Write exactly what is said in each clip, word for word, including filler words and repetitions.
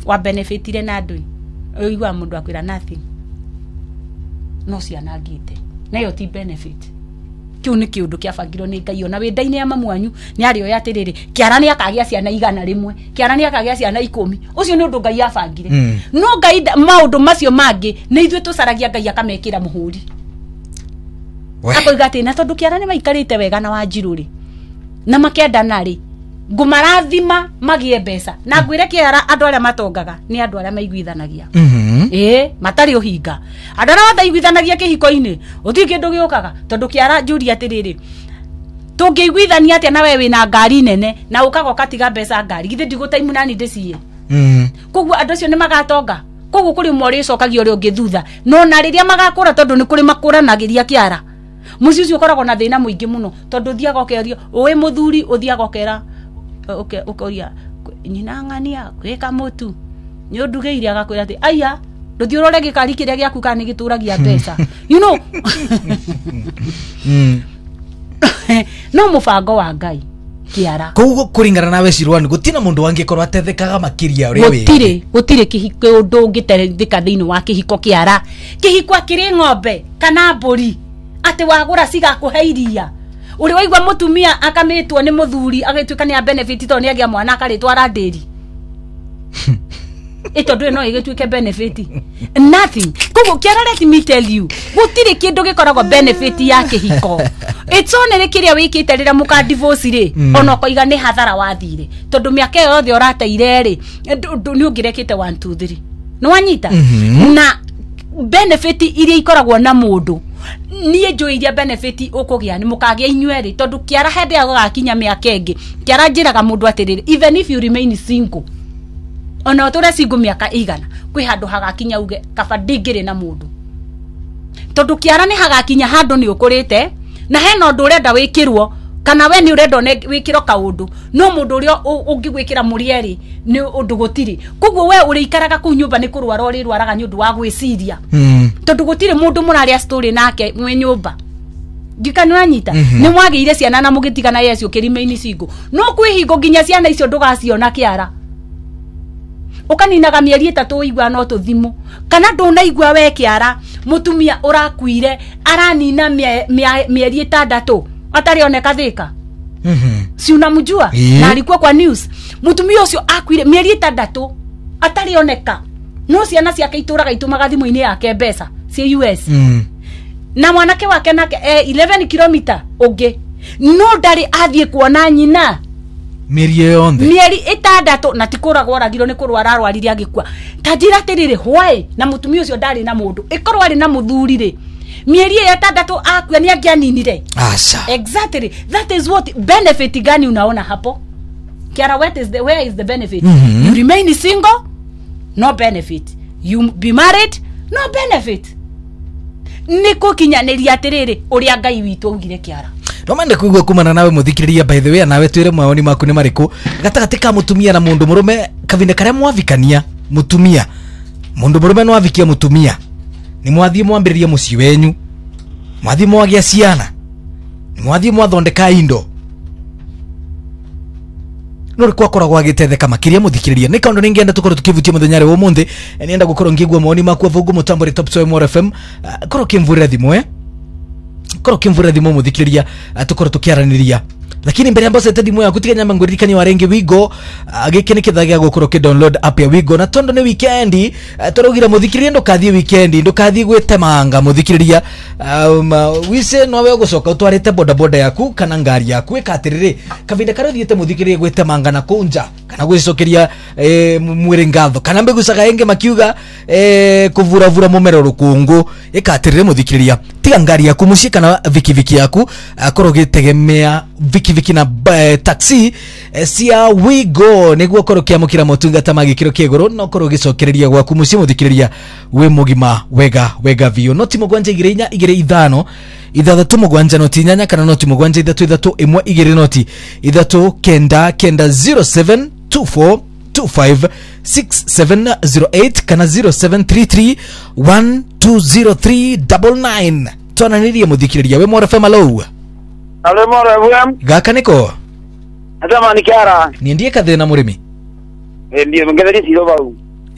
wa benefitire na ndui oigwa mundu akwira nothing no cianangite nayo ti benefit kiu ni kiundu kia bangiro ni Ngai ona wendaine ya mamwanyu ni ari oya atiriri kiara ni akagia ciana igana rimwe kiara ni akagia ciana ikumi ucio ni undu Ngai abangire mm. no Ngai maundu macio mangi ni ithwe tucaragia Ngai akamekira muhuri akoiga ati na tondu kiara ni maikarite wega na Wanjiru na makendana ri ngumarathima magie mbeca na ngwire kiara andu aria matongaga ni andu aria maiguithanagia mhm eh matari uhinga andu aria mathaiguithanagia kihiko-ini uti kindu giukaga tondu kiara njuri atiriri tungiguithania atia na we wina ngari nene na ukaga ukatiga mbeca ngari githe ndigutaimu nani ndicie mhm koguo andu acio ni magatonga koguo kuri mori cokagia uri ungi thutha no na riria magakura tondu ni kuri makuranagiria kiara muci ucio koragwo na thina muingi muno tondu thiaga ukerio uwi muthuri uthiaga ukera okay ukoria nyina ngania gwika mutu ni undugeire agakwira ati aya nduthi urore gikari kiria giaku kana gituragia mbeca you know mm no mubango wa Ngai kiara koguo kuringana nawe Shirwani gutina mundu wangikorwa atethekaga makiria uri we gutire gutire kihiko undu ngiterethika thiini wa kihiko kiara kihiko akiri ng'ombe kana mburi ati wagura cigakuheiria uri waigwa mutumia akamitwo ni muthuri agituika ni a benefit to ni agia mwana akaritwara ndiri ito ndwe no igituike benefit nothing kugo kiara let me tell you gutire kindu gikoragwo benefit ya kihiko it's only kiria wikite rira muka divorce ri mm. ona koiga ni hathara wathire tondu miaka yothe orateire ri ni ungirekite one two three no wanyita mm -hmm. na benefit iria ikoragwo na mundu nie njoiria benefit ukugia ni mukagia inyueri tondu kiara hende ya gakinya miaka ingi kiara njiraga mundu atiriri even if you remain single ona uture single miaka igana kwi handu hagakinya uge kaba ndingiri na mundu tondu kiara ni hagakinya handu ni ukurite na hena undu urenda wikirwo kana we ni urenda wikiro kaundu no mundu urio ungigwikira murieri ni undu gutiri koguo we uri ikaraga ku nyumba ni kurwara uri rwaraga ni undu wa gwiciria mm. tondu gutiri mundu muraria story nake mwe nyumba ngikanu anyita mm -hmm. ni mwageire ciana na mugitigana yecio kirimeini singo no kwihingo nginya ciana icio ndugaciona kiara ukaninaga mieri itatu igwa no tuthimu kana ndunaigwa we kiara mutumia urakuire aranina mieri itandatu atari oneka thika mhm si unamjua yeah. na alikuwa kwa news mutumia ucio akuire mieri itandatu atari oneka no ciana ciake ituraga itumaga thimu-ini yake mbeca cia U S mm. na mwanake wake nake eh, eleven kilometer ungi no ndari athie kuona nyina mieri yonde mieri itandatu na tikuragwo ragiro ni kurwara arwariria agikua tajira tiriri hwai na mutumia ucio ndari na mundu ikorwa ari na muthuri ri mieri itandatu akua ni agianinire asha exactly that is what benefit gani unaona hapo kiara what is the where is the benefit mm -hmm. you remain single no benefit you be married no benefit niko kinyaniria atiriri uria Ngai witu ugire kiara no mande kuigwa kumana nawe muthikiriria by the way nawe twire mawoni maku ni mariku gatagati ka mutumia na mundu murume kavinde kare mwavikania mutumia mundu murume no avikia mutumia ni mwathie mwambiriria muci wenyu mwathie mwagia ciana ni mwathie mwathondeka indo no kwa koragwo agitetheka makiria muthikiriria ni kaundu ningienda tukoro tukivutia muthenyare wo munthi nienda gukorwo ngigwa mawoni maku avungu mutambori top soy more F M uh, korwo kimvurira thimo eh korwo kimvurira thimo muthikiriria uh, tukoro tukiaraniria lakini mbere ambapo sete thimo yaku tiganya manguririkani warengi Wigo agiki ni kithagia gukorwo ki download app ya Wigo na tondo ni weekend uh, turugira muthikiriria ndukathie weekend ndukathie gwitemanga muthikiriria um, uh, wise nowe gucoka utwarite boda boda yaku kana ngari yaku ikatiriri kavinda kare thiete muthikiriria gwitemanga na kunja kana gwicokeria eh, mwiri ngatho kana mbegucaga enge makiuga eh, kuvura vura mumero rukungu ikatiriri muthikiriria tiga ngari yaku muci kana viki viki yaku akorwo gitegemea viki viki na uh, taxi uh, cia Wigo niguo korwo kiamukira motungata magikiro kiegoro no korwo gicokereria gwaku muci muthikiriria we mugima wega wega vio no timo gwanje igire inya igire ithano ithathatu mugwanja noti inyanya kana noti mugwanja ithatu ithatu imwe igire noti ithatu kenda kenda zero seven two four two five six seven zero eight kana zero seven three three one two zero three nine nine twananirie muthikiriria we more F M alo alo more F M gaka niko atama ni kiara ni ndie kathina murimi eh ndie mungetheri ciro bau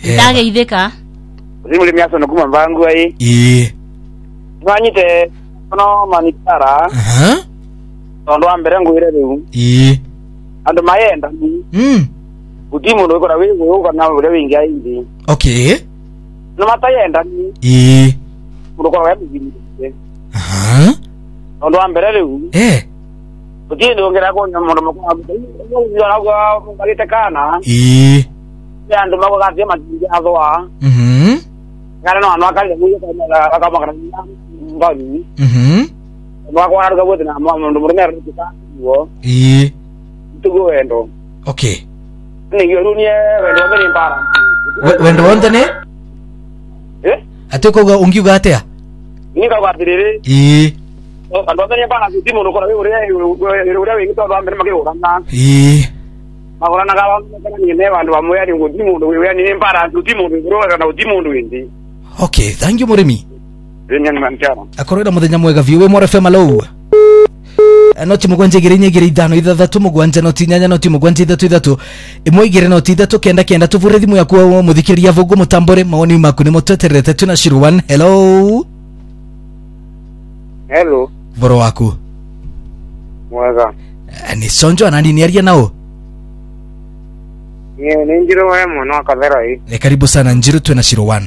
Ndageithika. Zimuli miaso no kuma mbangu ai. Ii. Mwanyite no manitara. Aha. Tondo ambere ngwire riu. Ii. Andu mayenda ni. Mm. Utimu ndo ikora wewe uka na ule wingi ai. Okay. No matayenda ni. Ii. Ndo kwa wewe bini. Aha. Tondo ambere riu. Eh. Utie ndo ngera ko nyamondo mako. Yo nago ngite kana. Ii. Ya ndo mako gatia majinja azoa. Mhm. Ngara no anwa kali mu ka ka makana ngani. Mhm. Mako wana ga bote na ndo murmer ka wo. Ii. Tugo wendo. Okay. Ni yorunie wendo ngani para. Wendo wonde ne? Eh? Ateko ga ungiuga atia? Ni ka batirire. Ii. O ando ngani para kutimu ndo kora wewe ure ure wingi to ambere make ora na. Ii. Magora na gawa kana ni ne bandu bamuya ni kutimu ndo wewe ni para kutimu ndo ro na kutimu ndo windi. Okay, thank you Murimi. Renya ni manchara. Akorera muthenya mwega viu we More F M low. Noti mugwanje girinye giri ithano ithathatu mugwanje noti nyanya noti mugwanje ithatu ithatu imwe igire noti ithatu kenda kenda tuvure thimu yaku wa muthikiria vugu mutambore maoni maku ni mutweterete tuna Shirwan. Hello. Hello. Boro waku. Mwega. Ni sonjo anani ni aria nao. Ni ni njiro wa mwana akathera hii. E karibu sana Njiru tuna Shirwan.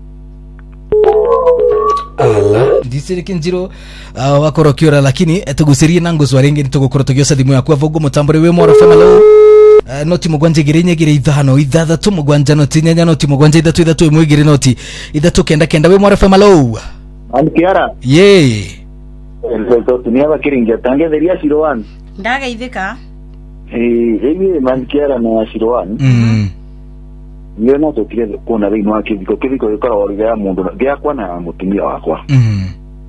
Ala ndisiriki Njiru uh, wakoro kiora lakini tugusirie nango zwarengi nitugukoro tugiosa thimu yaku vugu mutambore we More F M hello. Uh, noti mugwanje girinye gire ithano ithathatu mugwanje noti nyanya noti mugwanje ithatu ithatu imwe igire noti ithatu kenda kenda we More F M hello. Ankiara. Ye. Entonces tenía bakiringia tange deria Shirwan. Ndageithika. Eh, yeye mankiara na Shirwan. Mm. Yo no to kire kuna ri no akiviko kiviko ikora ori ya mundu gya kwa na mutumia wakwa. Mm.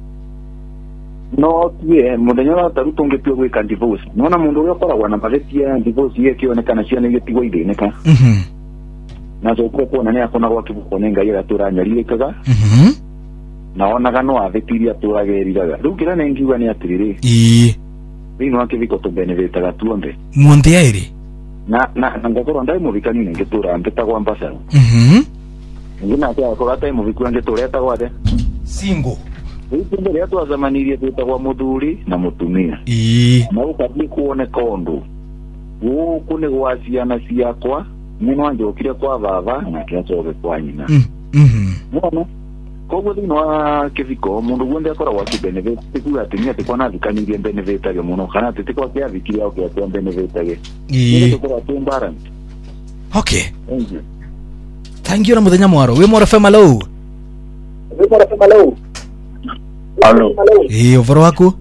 No tie muthenya wa taruto ngepio gwika divorce. Nona mundu uria kora wana magetia divorce yake kionekana ciana igetigo ithineka. Mhm. Na zo kuona ne akona gwa kibuko nenga ira turanyarire kaga. Mhm. Naonaga no athetiria turageriraga. Riu kira nengiwa ni atiriri. Ii. Ri no akiviko to benefitaga tuonde. Muonde airi. Na na ngakoro ndai muvika nini ngetura ngetagwa mbasa. Mhm. Ngina ati akora tai muviku ngetura etagwa de. Singo. Ipinde ya tu azamanirie twetagwa muthuri na mutumia. Ii. Na ukathi kuoneka undu. Guku ni gwa ciana ciakwa, muno anjokire kwa baba na kiacoge kwa nyina. Mhm. Mwana koguo thini wa kiviko mundu guothe akoragwo akibenefit tikuga atumia tikona thikanirie benefitage muno kana titikwa kiathikiria o kiatwa benefitage. Ii. Tukoragwo tu balance. Okay. Thank you. Thank you na muthenya mwaro we More F M hello. We More F M hello. Hello. Ii uvoro waku.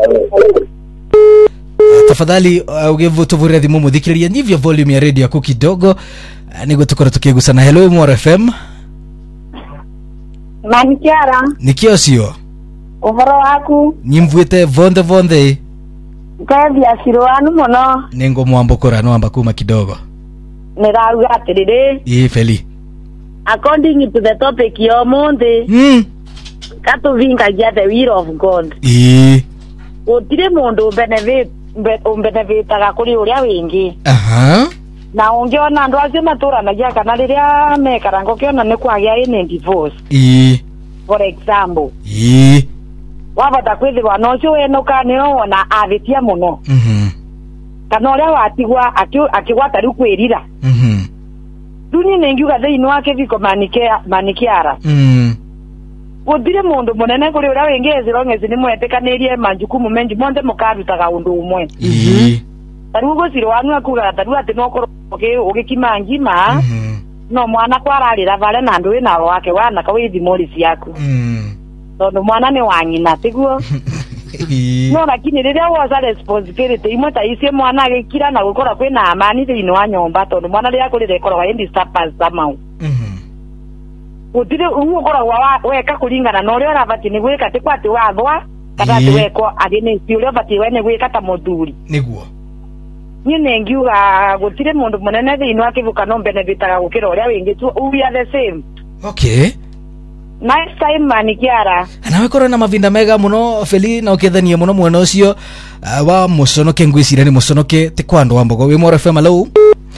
Tafadhali ugevu tuvure thimu muthikiriria ndivyo volume ya radio yako kidogo niguo tukora tukigusana. Hello More F M. Mankiara. Nikio sio. Uvoro waku. Nyimvuite vonde vonde. Kevia Shirwan muno. Nengo mwambokora no amba kuma kidogo. Niraruga atiriri. Ii Feli. According to the topic yo monde. Mm. Katuvingagia the will of God. Ii. Gutire mundu benefit benefitaga kuri uria wingi. Aha. Na ungiona andu acio maturanagia kana riria mekara ngokiona ni kwagia ini divorce. Ii. For example. Ii. Wabata kwithirwa no cio enuka ni wona athitia muno. Mhm. Kana uria watigwa akigwata riu kwirira. Mhm. Duni nengiuga thiini wa kiviko manikia manikiara. Mm. Gutire mundu munene kuri uria wingi ezirongezi ni mwetikanirie majukumu menji monde mukarutaga undu umwe. Ii. Tariu guciro wanu akuga tariu ati no koro ugikima ngima. Mhm. No mwana kwararira vale na ndu wina wake wana kawithi mori ciaku. Mm. Tondu mwana ni wanyina tiguo. Ii. No lakini riria woza responsibility imwe ta icio mwana agikira na gukora kwina amani thiini wa nyomba tondu mwana riria kurire ikoragwa indi disturbance samau. Mhm. Gutire umu koragwa weka kuringana na uria urabati ni gwika ti kwati wathwa kana ati weko agini ti uria bati wene gwika ta muthuri. Niguo. Ni nengiuga gutire mundu munene thiini wa kivuka no benefitaga gukira uria wingi tu we are the same. Okay. Nice time manikiara. Nawe korwo na mavinda mega muno Feli na ukethanie muno mwena ucio uh, wa muconoke ngwicira ni muconoke ti kwa andu wa mbogo we More F M hello.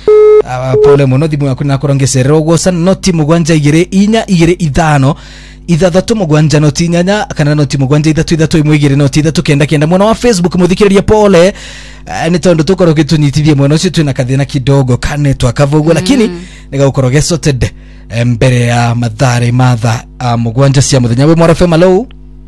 uh, pole muno thimu yaku na kurongecerera ugoca noti mugwanja igire inya igire ithano ithathatu mugwanja noti inyanya kana noti mugwanja ithatu ithatu imwe igire noti ithatu kenda kenda mwana wa Facebook muthikiriria pole uh, ni tondu tukoro gitunyitithie mwana ucio twina kathina kidogo kane twakavugo lakini nigagukorwo gecotede mbere ya mathare matha uh, mugwanja cia muthenya we Mwaro F M. Hello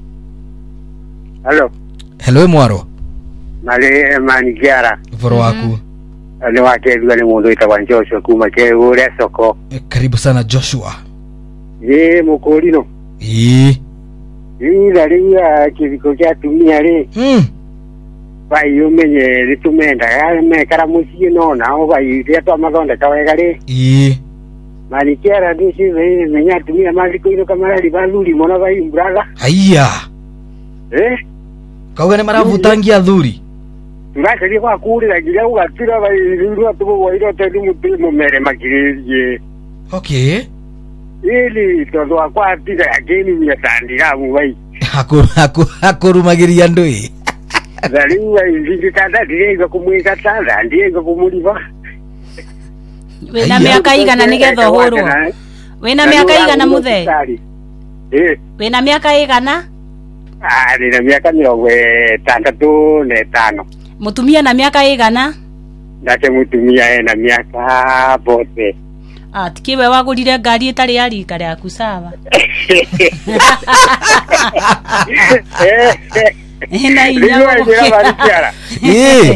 Hello hello Mwaro mali manigiara voro waku ni wake ndio ni mundu itawa Joshua kuma ke ule soko. Karibu sana Joshua. Ye mukolino eh ila lia kiviko kya tumia le mm bai umenye litumenda ya me karamusi no na o bai ya to mazonda kawega le eh manigiara disi we menya tumia mali ko ino kamera libaluli mona bai braga haya eh kaugane maravutangia thuri Ngakari kwa kuri la gila ugatira bairwa tubo wairo tedu mutimo mere makiriye. Okay. Ili todo akwa tira yakeni ya tandira mubai. Haku haku hakurumagiria ndui. Daliwa ingi tanda direga kumweka tanda ndiega kumuliva. Wena miaka igana nigetha hurwo. Wena miaka igana muthe. Eh. Wena miaka igana? Ah, nina miaka mirongo itandatu na itano. Mutumia na miaka igana? Ndake mutumia ena miaka bote. Ah, tikiwe wagurire ngari itari ya rika ryaku sawa. Ena inya wagurire. Eh.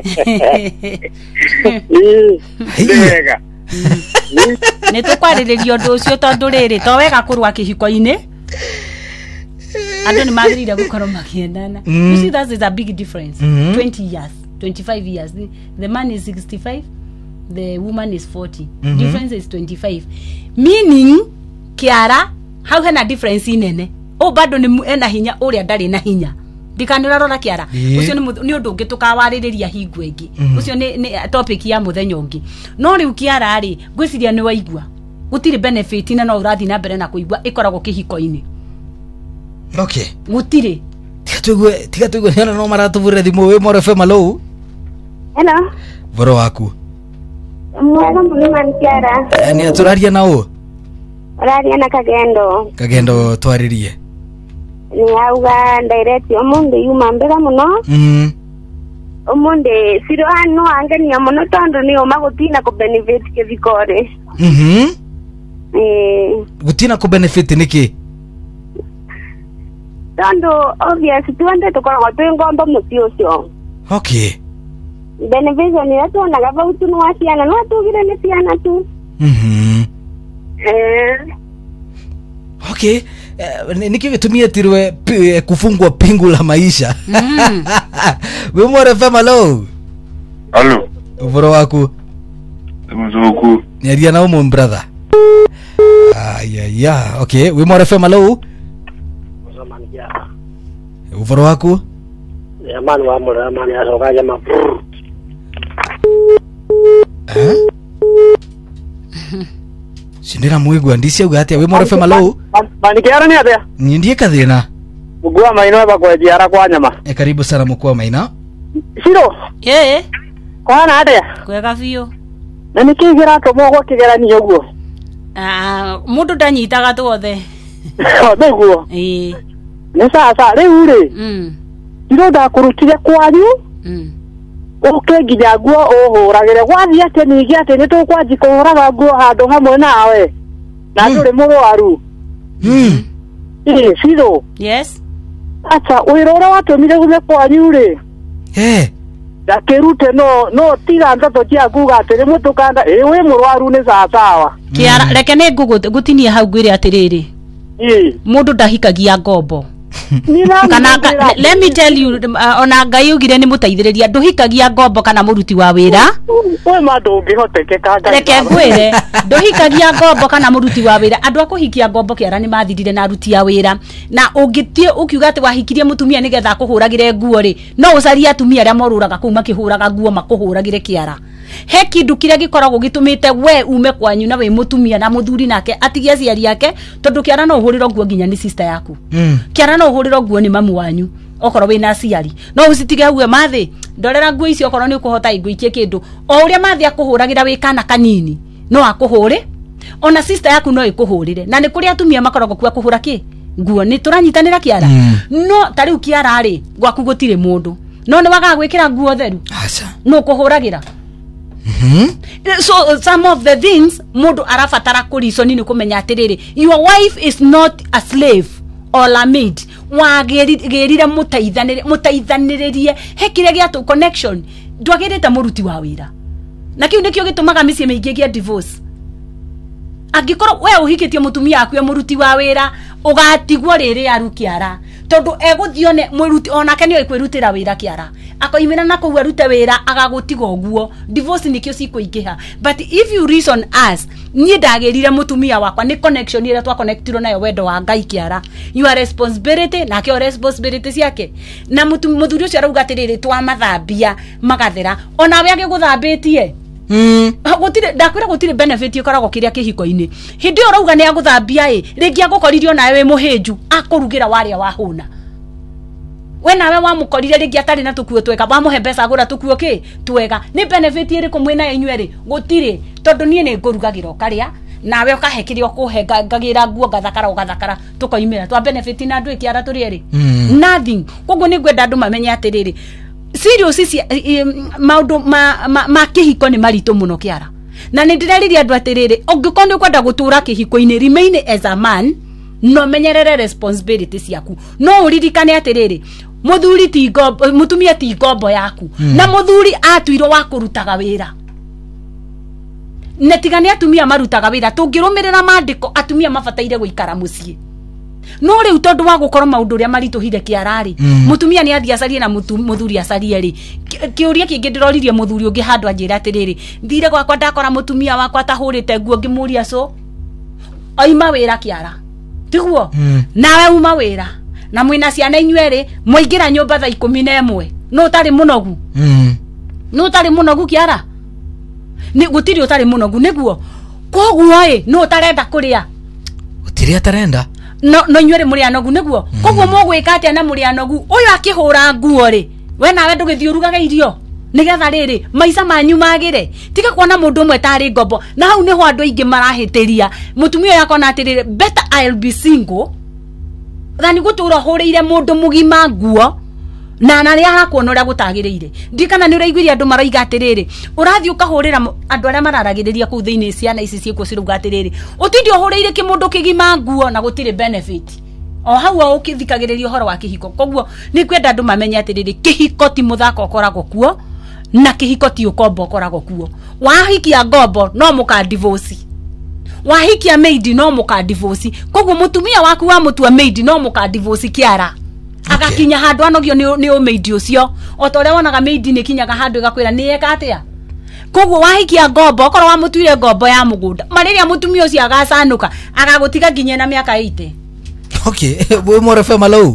Ndega. Nĩ tũkwarĩrĩria ũndũ ũcio tondũ rĩrĩ to wega kũrũa kĩhiko-inĩ andũ nĩ magĩrĩire gũkorwo makĩendana. You see that is a big difference. Mm-hmm. twenty years, twenty-five years. The, the man is sixty-five, the woman is forty. Mm-hmm. Difference is twenty-five. Meaning Kiara how hena difference inene. O bado ni ena hinya ũrĩa ndarĩ na hinya. Ndikanĩrarora Kiara. Ucio nĩ ũndũ ũngĩ tukawarĩrĩria hingo ĩngĩ. Ucio nĩ topic ya mũthenya ũngĩ. No rĩu Kiara rĩ ngwĩciria nĩ waigua. Gũtirĩ benefit na no ũrathi na mbere na kũigua ĩkoragwo kĩhiko-inĩ. Okay. Gũtirĩ. Tiga tuigue tiga tuigue nĩ no maratuvurĩra thimũ we Mwaro F M. Hello. Hello. Voro waku. Mwega mũno man Kiara. Nĩ tũraria na ũ? Ũraria na Kagendo. Kagendo twarĩrie. Ni auga direct omunde yuma mbega muno. Mhm. Omunde siro hano angenia muno tondo ni omagutina ko benefit ke vikore. Mhm. Eh, gutina ko benefit niki? tondo obvious tuande tukora twingomba mutiocio. Okay. Benefit ni watu na gava utunu wasiana no tugire ni siana tu. Mhm. Eh. Okay. Uh, niki gitumie tirwe uh, kufungwa pingu la maisha. Mm. We Mwaro F M. Hello. Hello. Voro waku. Mzuku. Niaria na umu brother. Ah ya ya. Okay, we Mwaro F M. Hello. Voro waku. Ya manu wa mura mani asoka jama. Eh? Sindira muigwa ndisi uga atia we Mwaro F M. Hello. Manikiara ni atia? Ni ndiye kathina. Mugua maino ba kwa jiara kwa nyama. E karibu sana mkuu maina. Siro. Eh. Kwana atia? Kwega biũ. Na nikigira to mogo kigerani uguo. Ah, mundu ndanyitaga tuothe. Niguo. Eh. Ni sasa riu ri. Mm. Siro da kurutire kwanyu. Mm. Uke nginya guo uhuragire gwathi ate ningi ate ni tukwanji kuhuraga guo handu hamwe nawe. Na nduri mugwaru. Mm. Eh, Siro. Yes. Acha wirora watumire gume kwanyu ri. Eh. Dakirute no no tiga ndoto cia kuga atiri mutukanda e we murwaru ni sawa. Kiara reke nĩ ngũgutinie hau ngwĩre atĩrĩrĩ. Eh. Mũndũ ndahikagia ngombo. Nina Kana let me tell you uh, ona Ngai ugire ni muteithĩrĩria nduhikagia ngombo kana muruti wa wĩra. We mandu ungihotekeka Ngai. Reke ngwĩre nduhikagia ngombo kana muruti wa wĩra. Andũ akuhikia ngombo Kiara ni mathirire na aruti a wĩra. Na ũngĩtie ukiuga ati wahikirie mutumia nigetha kuhuragire nguo ri no ucaria atumia arĩa moruraga kuu makihuraga nguo makuhuragire Kiara. He kindu kiria gikoragwo gitumite we ume kwanyu na we mutumia na muthuri nake atigie aciari yake tondu Kiara no uhuriro nguo nginya ni sister yaku. Mm. Kiara no uhuriro nguo ni mamu wanyu. okoro wina ciari no ucitige uwe mathi ndorera nguo icio okoro ni ukuhota iguikie kindu o uria mathi akuhuragira wikana kanini no akuhure ona sister yaku no ikuhurire na ni kuri atumia makoragwo kwa kuhura ki nguo ni turanyitanira kiara mm. no tari ukiara ri gwaku gutire mundu no ni waga gwikira nguo theru acha no kuhuragira mhm so uh, some of the things mundu arafatara kurisoni ni kumenya atiriri your wife is not a slave or a maid wagerire mutaithanire mutaithanirie hekire gia to connection ndwagirite muruti wa wira na kiu nikio gitumaga micie mingi gia divorce angikoro we uhikitie mutumia akwe muruti wa wira ugatigwo riri aru kiara tondu eguthione muruti onake ni oikwirutira wira kiara akoimira na kuwa rute wira agagutiga oguo divorce nikio sikuikiha but if you reason as nie ndagerire mutumia wakwa ni connection ire twa connectiro nayo wendo wa Ngai kiara your responsibility na kio responsibility ciake na muthuri ucio arauga atiriri twa mathambia magathera ona we agiguthambitie mm gutire ndakwira gutire benefit ikoragwo kiria kihiko-ini hindi urauga ni aguthambia i ringi agukoririo nawe we muhinju akurugira waria wahuna we nawe wamukorire ringi atari na tukuo tweka bamuhe mbeca agura tukuo ki twega ni benefit iri kumwina inyueri gutire tondu nie ni ngurugagira karia nawe ukahekiri okuhe ngagira nguo gathakara ugathakara tukoimira twa benefit na andu ikiara turi eri mm. nothing koguo ni gwenda andu mamenye atiriri serious isi maundu ma ma, ma kihiko ni marito muno kiara na ni ndireriria andu atiriri ungikonde kwenda gutura kihiko-ini remain as a man no menyerere responsibilities yaku no uririkane atiriri muthuri ti ngombo mutumia ti ngombo yaku mm. na muthuri atuiro wa kurutaga wira netigane atumia marutaga wira tungirumirira mandiko atumia mafataire guikara mucie no ri utondu wa gukoro maundu ria marituhire kiarari mm. mutumia ni athia carie na muthuri acarie ri kiuria kingi ndiroririe muthuri ungi handu anjira atiriri thire gwakwa ndakora mutumia wakwa tahurite nguo ngimuria so oima wira kiara tiguo mm. nawe uma wira na mwina ciana inyueri muingira nyumba thaa ikumi na imwe no utari munogu mm. no utari munogu kiara ni gutiri utari munogu niguo koguo i no utarenda kuria utiri atarenda no no inyueri muri anogu niguo mm. koguo mogwika atia na muri anogu uyu akihura nguo ri we nawe ndugithiurugaga irio nigetha riri maica manyu magire tika kuona mundu umwe tari ngombo na hau niho andu aingi marahitiria mutumia yakona atiriri better I'll be single than gutura huriire mundu mugima nguo na na ria hakuona uria gutagiriire ndikana ni uraiguiria andu maraiga atiriri urathi ukahurira andu aria mararagiriria ku thiini ciana ici ciiko ciruga atiriri utindi uhuriire kimundu kigima nguo na gutire benefit o hau au ukithikagiriria uhoro wa kihiko koguo ni kwenda andu mamenye atiriri kihiko ti muthako koragwo kuo na kihiko ti ukombo koragwo kuo wahikia ngombo no muka divorce wahikia maid no muka divorce koguo mutumia waku wa mutua maid no muka divorce kiara okay. Agakinya handu anogio ni ni o maid ucio otore wonaga maid ni kinyaga handu igakwira ni eka atia koguo wahikia ngombo okoro wa mutuire ngombo ya mugunda mariria mutumia ucio agacanuka agagutiga nginya na miaka eighty okay we more F M hello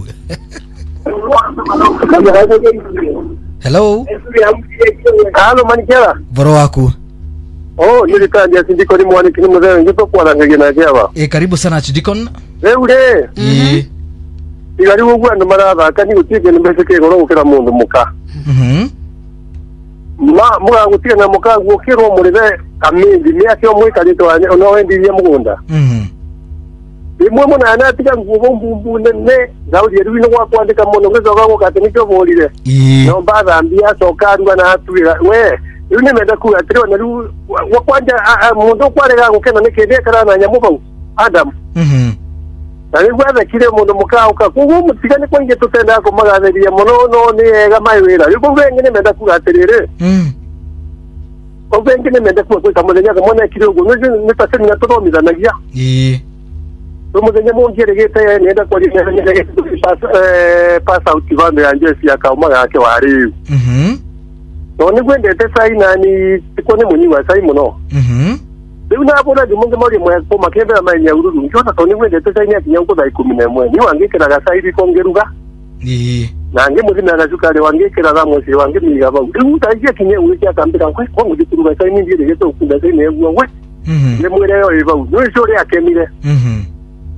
hello halo manikera boro waku oh ni ritaja sindiko ni mwani kini mzee ngipo kwa ngege na java eh karibu sana Chidikon leure eh igari ugu andu maratha kani utige ni mbese ke goro ukira mundu muka mhm ma muga gutige na muka gukirwo muribe kamindi ni akyo mwikarito ono wendirie mugunda mhm imwe mona anatika nguvu mbumbu nene zaudi yeru no kwandika muno ngezoga gukate nikyo bolire no bathambia sokarwa na atwira we yune menda ku atrio na ru wakwanja mundu kwarega gukena nikende kana na nyamu Adam mhm ari gwatha kire mundu mukauka kugu mutigane kwinge tutenda ko magatheria muno no ni ega maiwira yuko ngene menda ku atirire mhm ko ngene menda ku ko kamulenya kamona kire ugo ni paseni na todo midanagia eh Tumuzenye mungire gete nenda kwa jina nenda pass eh pass out vando ya njesi ya kauma yake wari. Mhm. No ni gwende te sai nani tikone munyi wa sai muno. Mhm. Biu na bona di munge mori mwe ko makebe ma nya ururu. Njosa to ni gwende te sai nya kinyango dai kumi na mwe. Ni wange kira ga sai bikongeruga. Eh. Na nge muzi na shukari wange kira ga mwe wange miga ba. Biu ta je kinye uti akambira kwa kwa ngudi kuruga sai ni ndire geto kunda sai ne gwa we. Mhm. Ne mwere yo iba. No shore akemire. Mhm.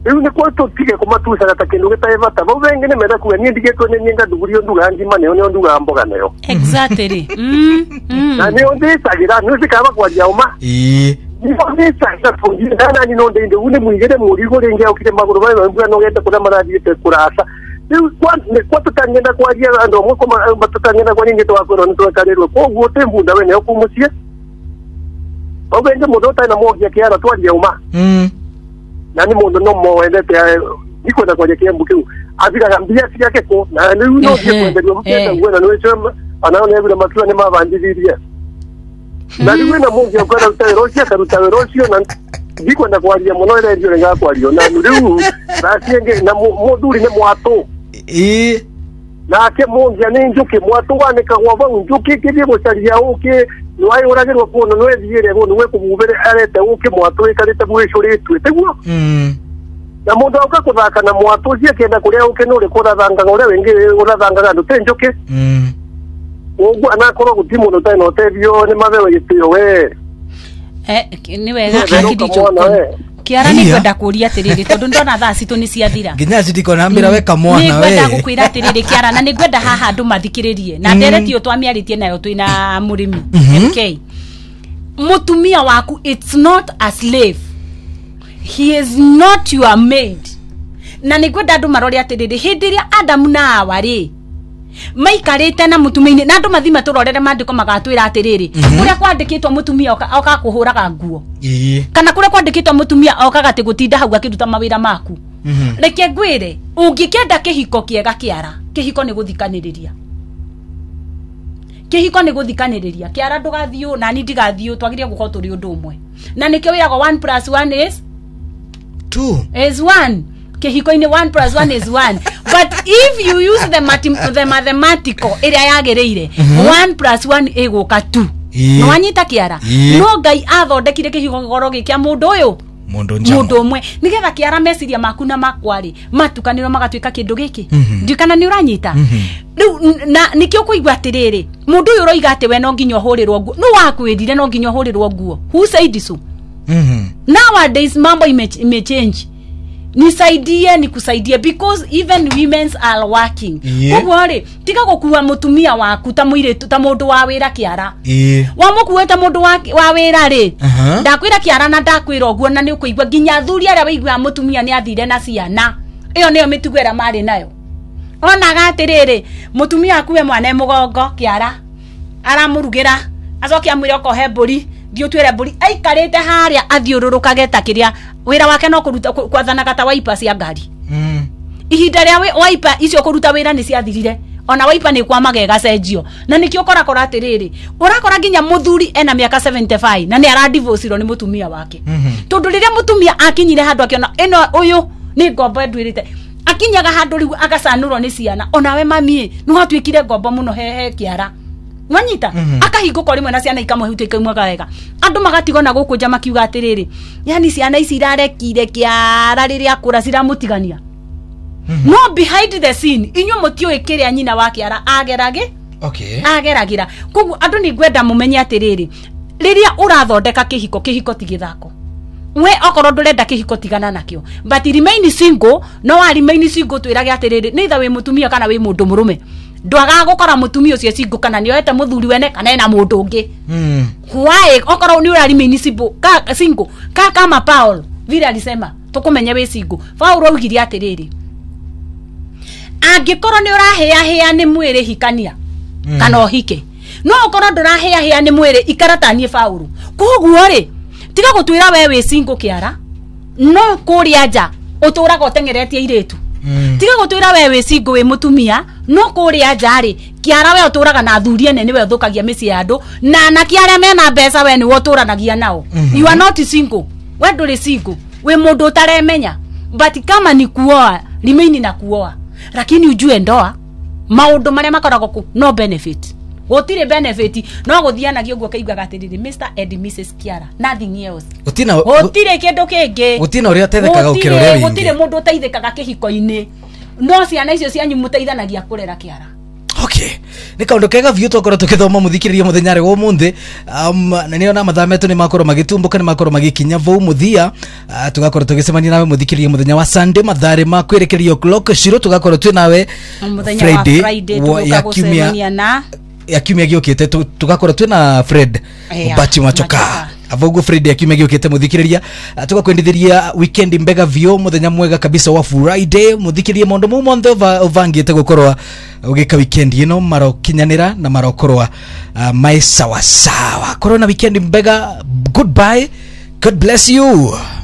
riu ni kwa tutige kumatuca ta kindu gitaivata bau bengi ni menda kuga ni ndigetwe ni nyenga ndugurio nduga ngima ne ne nduga mboga nayo exactly mm mm na ni onde sagira ni sikaba kwa jauma eh ni onde sagira tuji na ni no ndinde une muigere muri go renge okite maguru bayo mbwa no gete kuna maradi te kurasa riu kwa ni kwa tutangenda kwa jia ando mo ko tutangenda kwa nyingi to akoro ni to karero ko gote mbunda we ne okumucie obenje mudota na mogia kiara to jauma mm nani mundu no mo endete iko na kwa jekembu kiu azika gambia siyake ko na ni uno je kwenda ndio mkenda ngwena no chema anaona vile matula ni mavanjiliria na ni wena mungu yakora utaroshia karutaroshio na iko na kwa muno ile ndio nga kwa rio na ndu basienge na moduri ne mwato eh na ke mungu ya ni njuki mwato wane kagwa ba njuki kidi go charia oke nwai uragirwa ko no edire go nwe kububere arete oke mwato ikarete bwishore twetegwo mm na mundu oka kuthaka na mwato cie kenda kuria uke no rikora thanga gore wengi urathanga gandu tenjoke mm ugu anakorwo guti mundu tai no tebio ni mabewe gitio we eh ni wega akidicho kiara ni kwenda kuria atiriri tondu ndona thaa citu ni ciathira nginya citiko nambira weka mwana we ni kwenda gukwira atiriri kiara na ni kwenda haha andu mathikiririe na nderetio twamiaritie nayo twina murimi okay mutumia waku it's not a slave, he is not your maid. Na ni kwenda andu marori atiriri hindi ria Adamu na Hawa ri maikarite na mutumia na andu mathima turorere mandiko magatwira atiriri kuria kwandikitwo mutumia oka kuhuraga nguo kana kuria kwandikitwo mutumia oka gati gutinda hau akiruta mawira maku reke ngwire ungikenda kihiko kiega kiara kihiko ni guthikaniriria kihiko ni guthikaniriria kiara ndugathiu na ni ndigathiu twagirie gukorwo turi undu umwe na nikio wirago one plus one is two is one kihiko ini one plus one is one but if you use the math the mathematical area yagereire one plus one iguka two no anyita kiara no ngai athondekire kihiko goro gikia mundu uyu mundu njamo mundu umwe nigetha kiara meciria maku na makwari matukaniro magatuika kindu giki ndikana ni uranyita riu na nikio kuigwa atiriri mundu uyu roiga ati we no nginyo hurirwo nguo no wakwirire no nginyo hurirwo nguo who said so mhm nowadays mambo ime change nisaidie nikusaidie because even women are working kwa ri tika gukua mutumia waku ta muire ta mundu wa wira kiara eh wa mukueta mundu wa wa wira ri ndakwira kiara na ndakwira oguo na ni ukuigwa ginya thuri aria waigwa mutumia ni athire na ciana iyo niyo mitugwera mari nayo ona gatiriri mutumia akuwe mwana mugongo kiara aramurugira acokia amwire okohe mburi dio twere mburi aikarite haria athiururukage ta kiria wira wake no kuruta kwathana kata waipa cia ngari mm ihinda ria waipa icio kuruta wira ni ciathirire ona waipa ni kwa magega cenjio na nikio kora kora atiriri urakora ginya muthuri ena miaka seventy five na ni ara divorce ro ni mutumia wake tondu riria mutumia akinyire handu akiona eno uyu ni ngombo ndwirite akinyaga handu riu agacanurwo ni ciana ona we mami no atwikire ngombo muno hehe kiara mwanyita mm -hmm. akahinguko rimwe na ciana ikamwe ikamwe wega andu magatigona guku nja makiuga atiriri yani ciana ici irarekire kiara riria kura ciramutigania mm -hmm. no behind the scene inyo mutio ikiria nyina wa kiara agerage okay ageragira kogu andu ni gwenda mumenye atiriri riria urathondeka kihiko kihiko tigithako we okoro ndurenda kihiko tigana nakio but remain single no wa remain single twirage atiriri neither we mutumia kana we mundu murume ndwaga gukora mutumia ucio single kana ni oyete muthuri wene kana ena mundu ungi mm why okoro ni ura remain single ka single ka kama Paul vile alisema tukumenye we single Paul augiri atiriri angikoro ni urahea hea ni mwire hikania mm. kana ohike no okoro ndurahea hea ni mwire ikaratanie Paul koguo ri tiga gutwira we we single kiara no kuria nja uturaga utengeretie iretu mm. tiga gutwira we we single we mutumia no kuria nja ri kiara we uturaga na thurie nene we uthukagia misi yandu na na kiara mena mbeca we ni woturanagia nao mm -hmm. you are not single we nduri single we mundu utaremenya but kama ni kuoa remain na kuoa lakini ujue ndoa maundu maria makoragwo ku no benefit gutire benefit no guthianagia guo kaigwa gatiriri Mister and Missus Kiara nothing else utina gutire kindu kingi utina uria tethekaga ukiro ria wingi gutire mundu teithikaga kihiko-ini no ciana icio cianyu muteithanagia kurera Kiara. Okay ni kaundu kega biu twakora tukithoma muthikiriria muthenyare wo munthi um na niona mathaa metu ni makoro magitumbuka ni makoro magikinya vau muthia uh, tugakorwo tugicemania nawe muthikiririe muthenya wa Sunday mathare ma kwerekeria o'clock shiro tugakorwo twi nawe Friday, Friday tugoka gucemania na ya kiumia giukite tugakorwo twi na Fred Bachi Machoka avogo Friday ya kiumia giukite muthikiriria tugakwendithiria weekend mbega vio muthenya mwega kabisa wa Friday muthikiririe mondo mu monthe uvangite gukorwa ugika weekend ino marokinyanira na marokorwa uh, mai sawa sawa korona weekend mbega. Goodbye, God bless you.